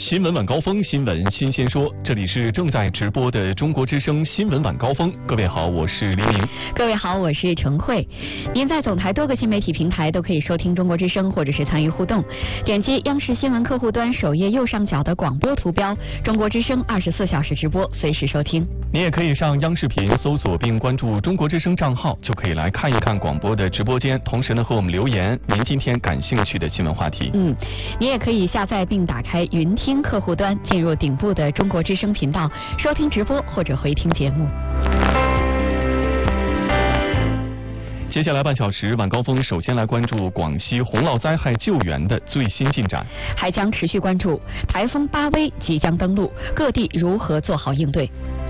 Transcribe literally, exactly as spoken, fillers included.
新闻晚高峰，新闻新鲜说，这里是正在直播的中国之声新闻晚高峰。各位好，我是刘宁。 各位好，我是程慧。您在总台多个新媒体平台都可以收听中国之声，或者是参与互动。点击央视新闻客户端首页右上角的广播图标，中国之声二十四小时直播，随时收听。 你也可以上央视频搜索并关注中国之声账号，就可以来看一看广播的直播间，同时呢和我们留言您今天感兴趣的新闻话题。 嗯，你也可以下载并打开云听客户端，进入顶部的中国之声频道，收听直播或者回听节目。 接下来半小时晚高峰，首先来关注广西洪涝灾害救援的最新进展， 还将持续关注台风巴威即将登陆，各地如何做好应对。